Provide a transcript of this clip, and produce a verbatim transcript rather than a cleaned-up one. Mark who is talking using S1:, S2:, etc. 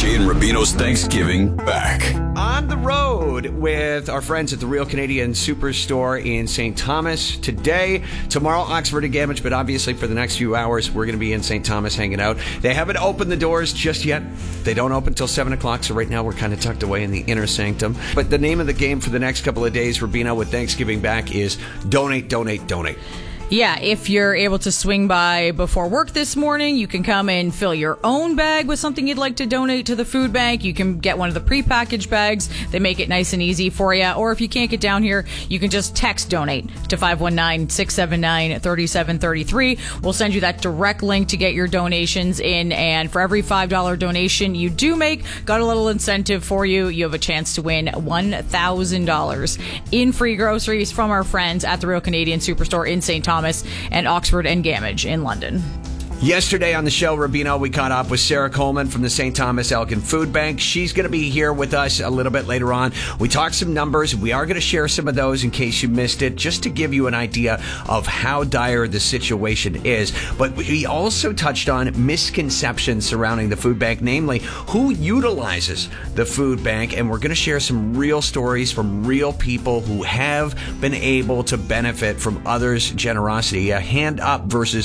S1: Jay and Rubino's Thanksgiving back.
S2: On the road with our friends at the Real Canadian Superstore in Saint Thomas today. Tomorrow, Oxford and Gamage, but obviously for the next few hours, we're going to be in Saint Thomas hanging out. They haven't opened the doors just yet. They don't open until seven o'clock, so right now we're kind of tucked away in the inner sanctum. But the name of the game for the next couple of days, Rubino, with Thanksgiving back is donate, donate, donate.
S3: Yeah, if you're able to swing by before work this morning, you can come and fill your own bag with something you'd like to donate to the food bank. You can get one of the prepackaged bags. They make it nice and easy for you. Or if you can't get down here, you can just text donate to five one nine, six seven nine, three seven three three. We'll send you that direct link to get your donations in. And for every five dollars donation you do make, got a little incentive for you. You have a chance to win one thousand dollars in free groceries from our friends at the Real Canadian Superstore in Saint Thomas. Thomas and Oxford and Gamage in London.
S2: Yesterday on the show, Rubino, we caught up with Sarah Coleman from the Saint Thomas Elgin Food Bank. She's going to be here with us a little bit later on. We talked some numbers. We are going to share some of those in case you missed it, just to give you an idea of how dire the situation is. But we also touched on misconceptions surrounding the food bank, namely who utilizes the food bank. And we're going to share some real stories from real people who have been able to benefit from others' generosity. A hand up versus